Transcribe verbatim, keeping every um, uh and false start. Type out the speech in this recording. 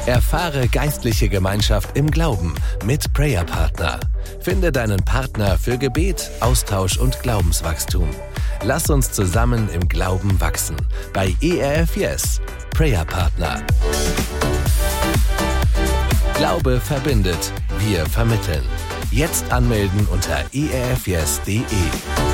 Erfahre geistliche Gemeinschaft im Glauben mit Prayer Partner. Finde deinen Partner für Gebet, Austausch und Glaubenswachstum. Lass uns zusammen im Glauben wachsen. Bei E R F Yes, Prayer Partner. Glaube verbindet, wir vermitteln. Jetzt anmelden unter e r f yes punkt d e.